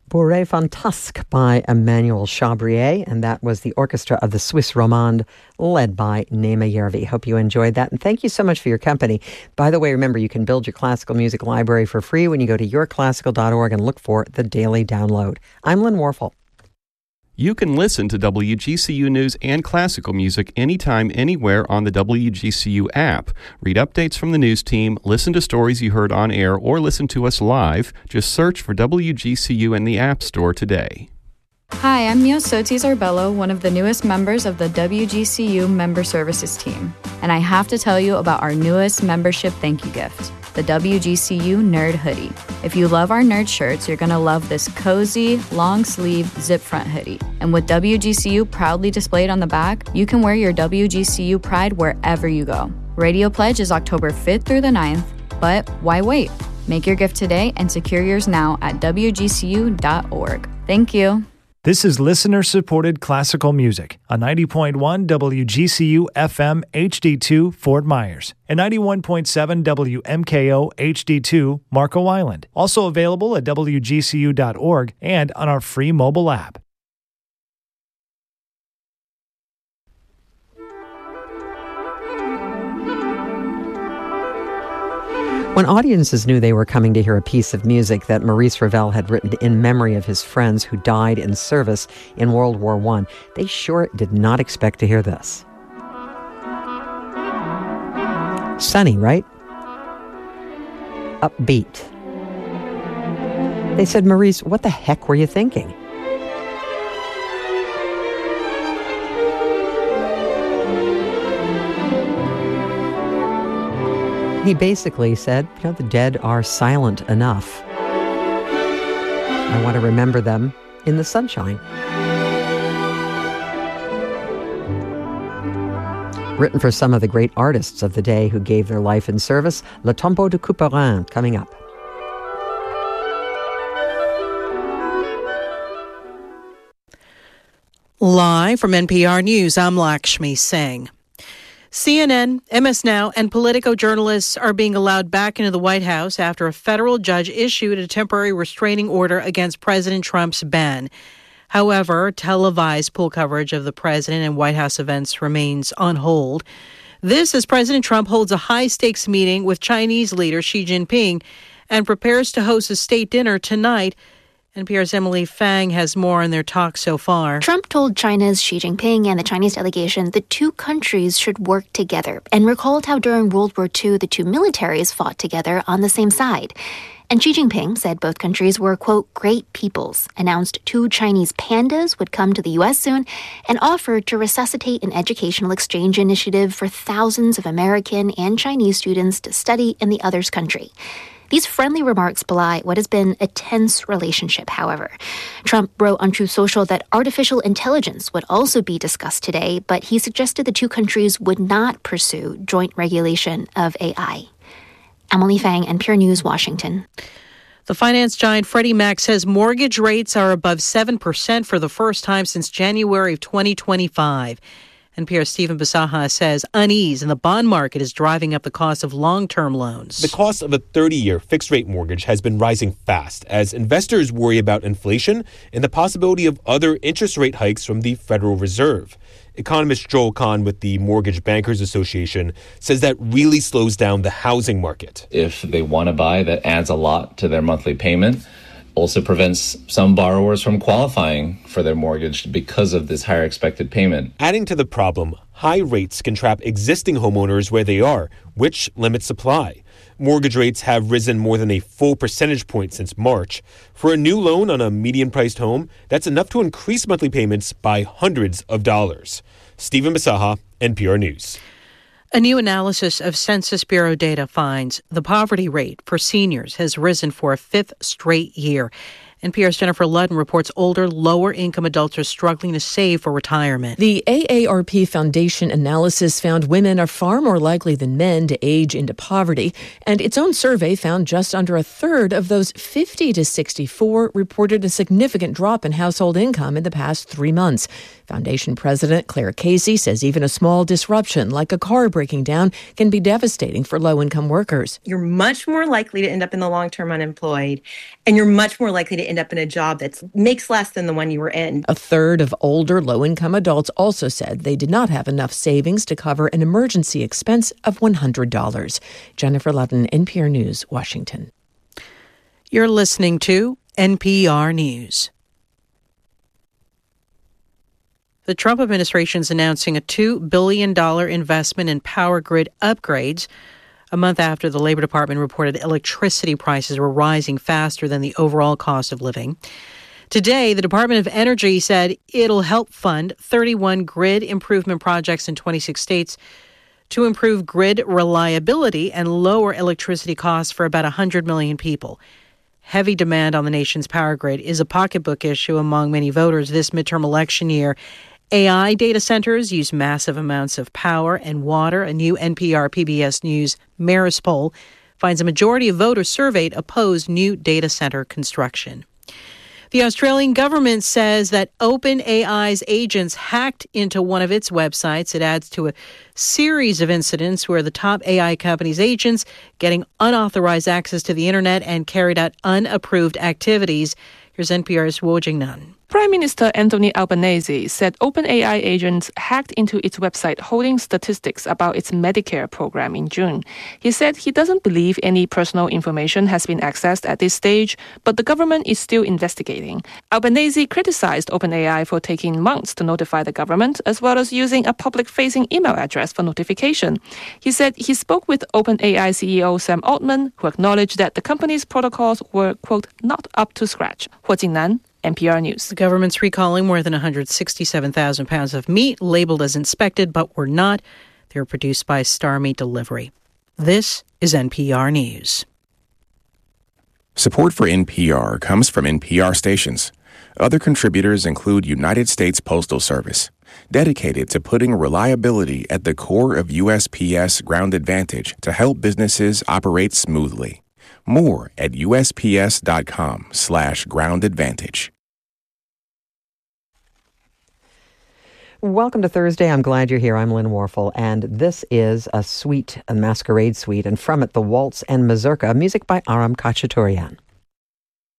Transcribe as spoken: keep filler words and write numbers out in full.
Bourrée Fantasque by Emmanuel Chabrier, and that was the orchestra of the Swiss Romande, led by Nema Järvi. Hope you enjoyed that, and thank you so much for your company. By the way, remember, you can build your classical music library for free when you go to your classical dot org and look for the daily download. I'm Lynn Warfel. You can listen to W G C U News and classical music anytime, anywhere on the W G C U app. Read updates from the news team, listen to stories you heard on air, or listen to us live. Just search for W G C U in the App Store today. Hi, I'm Mio Sotis Arbello, one of the newest members of the W G C U Member Services team. And I have to tell you about our newest membership thank you gift, the W G C U Nerd Hoodie. If you love our nerd shirts, you're going to love this cozy, long-sleeve, zip-front hoodie. And with W G C U proudly displayed on the back, you can wear your W G C U pride wherever you go. Radio Pledge is October fifth through the ninth, but why wait? Make your gift today and secure yours now at W G C U dot org. Thank you. This is listener-supported classical music on ninety point one W G C U F M H D two Fort Myers and ninety-one point seven W M K O H D two Marco Island. Also available at W G C U dot org and on our free mobile app. When audiences knew they were coming to hear a piece of music that Maurice Ravel had written in memory of his friends who died in service in World War One, they sure did not expect to hear this. Sunny, right? Upbeat. They said, Maurice, what the heck were you thinking? He basically said, you know, the dead are silent enough. I want to remember them in the sunshine. Written for some of the great artists of the day who gave their life in service, Le Tombeau de Couperin, coming up. Live from N P R News, I'm Lakshmi Singh. C N N, M S Now, and Politico journalists are being allowed back into the White House after a federal judge issued a temporary restraining order against President Trump's ban. However, televised pool coverage of the president and White House events remains on hold. This as President Trump holds a high-stakes meeting with Chinese leader Xi Jinping and prepares to host a state dinner tonight. N P R's Emily Fang has more on their talk so far. Trump told China's Xi Jinping and the Chinese delegation the two countries should work together and recalled how during World War Two the two militaries fought together on the same side. And Xi Jinping said both countries were, quote, great peoples, announced two Chinese pandas would come to the U S soon, and offered to resuscitate an educational exchange initiative for thousands of American and Chinese students to study in the other's country. These friendly remarks belie what has been a tense relationship, however. Trump wrote on Truth Social that artificial intelligence would also be discussed today, but he suggested the two countries would not pursue joint regulation of A I. Emily Fang, N P R News, Washington. The finance giant Freddie Mac says mortgage rates are above seven percent for the first time since January of twenty twenty-five. N P R's Stephen Bisaha says unease in the bond market is driving up the cost of long-term loans. The cost of a thirty-year fixed-rate mortgage has been rising fast as investors worry about inflation and the possibility of other interest rate hikes from the Federal Reserve. Economist Joel Kahn with the Mortgage Bankers Association says that really slows down the housing market. If they want to buy, that adds a lot to their monthly payment. Also prevents some borrowers from qualifying for their mortgage because of this higher expected payment. Adding to the problem, high rates can trap existing homeowners where they are, which limits supply. Mortgage rates have risen more than a full percentage point since March. For a new loan on a median-priced home, that's enough to increase monthly payments by hundreds of dollars. Stephen Bisaha, N P R News. A new analysis of Census Bureau data finds the poverty rate for seniors has risen for a fifth straight year. N P R's Jennifer Ludden reports older, lower-income adults are struggling to save for retirement. The A A R P Foundation analysis found women are far more likely than men to age into poverty, and its own survey found just under a third of those fifty to sixty-four reported a significant drop in household income in the past three months. Foundation President Claire Casey says even a small disruption, like a car breaking down, can be devastating for low-income workers. You're much more likely to end up in the long-term unemployed, and you're much more likely to end end up in a job that makes less than the one you were in. A third of older low-income adults also said they did not have enough savings to cover an emergency expense of one hundred dollars. Jennifer Ludden, N P R News, Washington. You're listening to N P R News. The Trump administration is announcing a two billion dollars investment in power grid upgrades a month after the Labor Department reported electricity prices were rising faster than the overall cost of living. Today, the Department of Energy said it'll help fund thirty-one grid improvement projects in twenty-six states to improve grid reliability and lower electricity costs for about one hundred million people. Heavy demand on the nation's power grid is a pocketbook issue among many voters this midterm election year. A I data centers use massive amounts of power and water. A new N P R P B S News Marist poll finds a majority of voters surveyed oppose new data center construction. The Australian government says that OpenAI's agents hacked into one of its websites. It adds to a series of incidents where the top A I company's agents getting unauthorized access to the internet and carried out unapproved activities. Here's N P R's Wo Jing-nan. Prime Minister Anthony Albanese said OpenAI agents hacked into its website holding statistics about its Medicare program in June. He said he doesn't believe any personal information has been accessed at this stage, but the government is still investigating. Albanese criticized OpenAI for taking months to notify the government, as well as using a public-facing email address for notification. He said he spoke with OpenAI C E O Sam Altman, who acknowledged that the company's protocols were, quote, not up to scratch. Wo Jing-nan, N P R News. The government's recalling more than one hundred sixty-seven thousand pounds of meat labeled as inspected, but were not. They were produced by Star Meat Delivery. This is N P R News. Support for N P R comes from N P R stations. Other contributors include United States Postal Service, dedicated to putting reliability at the core of U S P S Ground Advantage to help businesses operate smoothly. More at U S P S dot com slash ground advantage. Welcome to Thursday. I'm glad you're here. I'm Lynn Warfel, and this is a suite, a masquerade suite, and from it, the Waltz and Mazurka, music by Aram Khachaturian.